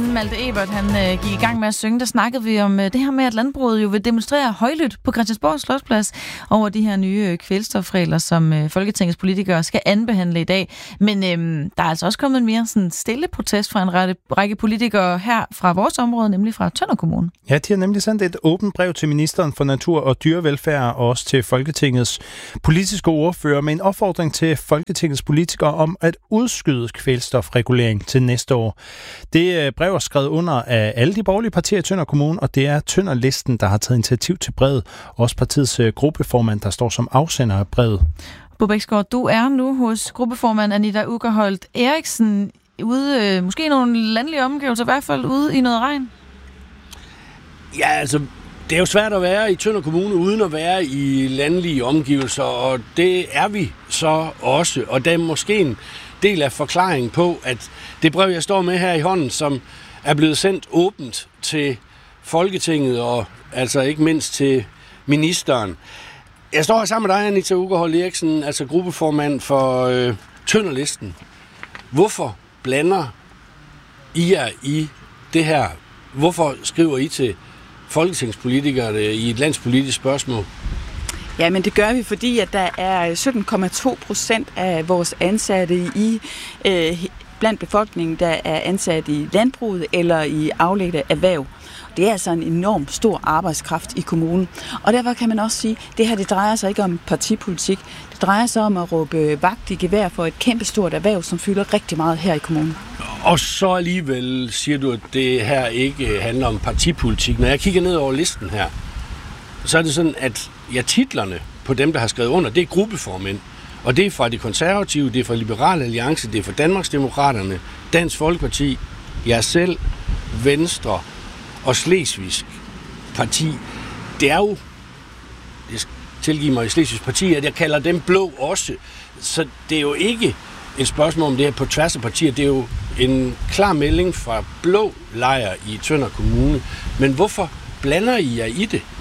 inden Malte Ebert han gik i gang med at synge, der snakkede vi om det her med, at landbruget jo vil demonstrere højlydt på Christiansborg Slotsplads over de her nye kvælstofregler, som Folketingets politikere skal anbehandle i dag. Men der er altså også kommet en mere sådan stille protest fra en række politikere her fra vores område, nemlig fra Tønder Kommune. Ja, de har nemlig sendt et åbent brev til ministeren for natur og dyrevelfærd og også til Folketingets politiske ordfører med en opfordring til Folketingets politikere om at udskyde kvælstofregulering til næste år. Det brev er skrevet under af alle de borgerlige partier i Tønder Kommune, og det er Tønderlisten, der har taget initiativ til brevet. Også partiets gruppeformand, der står som afsender af brevet. Bo Bæksgaard, du er nu hos gruppeformand Anita Ugerholt Eriksen ude, måske i nogle landlige omgivelser, i hvert fald ude i noget regn. Ja, altså, det er jo svært at være i Tønder Kommune uden at være i landlige omgivelser, og det er vi så også. Og der er måske en del af forklaringen på, at det brev, jeg står med her i hånden, som er blevet sendt åbent til Folketinget og altså ikke mindst til ministeren. Jeg står her sammen med dig, Anita Ugerholt Eriksen, altså gruppeformand for Tønderlisten. Hvorfor blander I jer i det her? Hvorfor skriver I til folketingspolitikere i et landspolitisk spørgsmål? Ja, men det gør vi, fordi at der er 17,2% af vores ansatte blandt befolkningen, der er ansat i landbruget eller i afledte erhverv. Det er altså en enormt stor arbejdskraft i kommunen. Og derfor kan man også sige, at det her det drejer sig ikke om partipolitik. Det drejer sig om at råbe vagt i gevær for et kæmpestort erhverv, som fylder rigtig meget her i kommunen. Og så alligevel siger du, at det her ikke handler om partipolitik. Når jeg kigger ned over listen her, så er det sådan, at titlerne på dem, der har skrevet under, det er gruppeformænd. Og det er fra de konservative, det er fra Liberal Alliance, det er fra Danmarksdemokraterne, Dansk Folkeparti, jeg selv, Venstre og Slesvigsk Parti. Det er jo, jeg tilgiver mig i Slesvigsk Parti, at jeg kalder dem blå også. Så det er jo ikke et spørgsmål om det her på tværs af partier. Det er jo en klar melding fra blå lejr i Tønder Kommune. Men hvorfor blander I jer i det?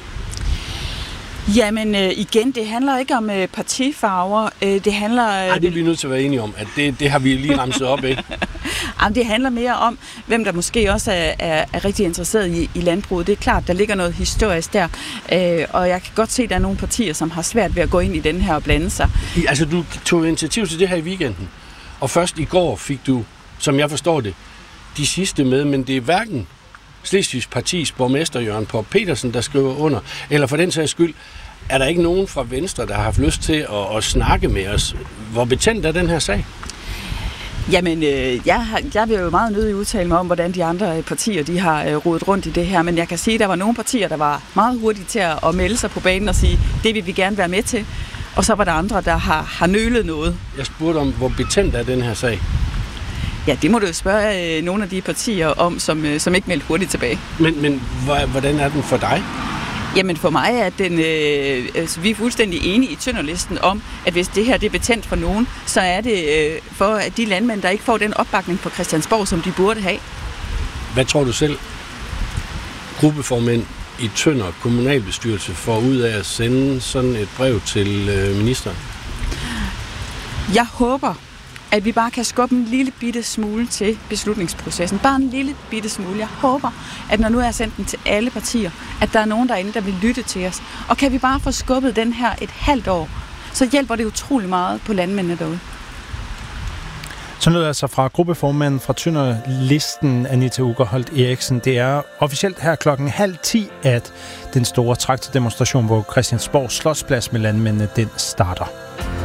Jamen igen, det handler ikke om partifarver. Det handler... Ej, det er vi nødt til at være enige om, at det har vi lige ramset op, ikke? Jamen, det handler mere om, hvem der måske også er rigtig interesseret i landbruget. Det er klart, der ligger noget historisk der, og jeg kan godt se, at der er nogle partier, som har svært ved at gå ind i den her og blande sig. Altså, du tog initiativ til det her i weekenden, og først i går fik du, som jeg forstår det, de sidste med, men det er hverken Slesvigs Partis borgmester Jørgen Popp Petersen, der skriver under, eller for den sags skyld, er der ikke nogen fra Venstre, der har haft lyst til at snakke med os? Hvor betændt er den her sag? Jamen, jeg vil jo meget nødig udtale mig om, hvordan de andre partier de har rodet rundt i det her, men jeg kan sige, at der var nogle partier, der var meget hurtige til at melde sig på banen og sige, det vil vi gerne være med til, og så var der andre, der har nølet noget. Jeg spurgte om, hvor betændt er den her sag? Ja, det må du jo spørge nogle af de partier om, som ikke meldte hurtigt tilbage. Men hvordan er den for dig? Jamen for mig er vi er fuldstændig enige i Tønderlisten om, at hvis det her det er betændt for nogen, så er det for at de landmænd, der ikke får den opbakning på Christiansborg, som de burde have. Hvad tror du selv, gruppeformænd i Tønder kommunalbestyrelse får ud af at sende sådan et brev til ministeren? Jeg håber, at vi bare kan skubbe en lille bitte smule til beslutningsprocessen. Bare en lille bitte smule. Jeg håber, at når nu er sendt den til alle partier, at der er nogen derinde, der vil lytte til os. Og kan vi bare få skubbet den her et halvt år, så hjælper det utrolig meget på landmændene derude. Så lød altså fra gruppeformanden fra Tønderlisten, Anita Ugerholt Eriksen. Det er officielt her 9:30, at den store traktordemonstration på Christiansborg Slotsplads med landmændene, den starter.